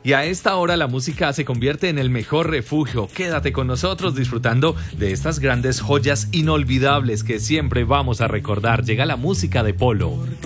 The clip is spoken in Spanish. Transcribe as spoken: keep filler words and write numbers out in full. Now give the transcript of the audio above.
Y a esta hora la música se convierte en el mejor refugio. Quédate con nosotros disfrutando de estas grandes joyas inolvidables que siempre vamos a recordar. Llega la música de Polo.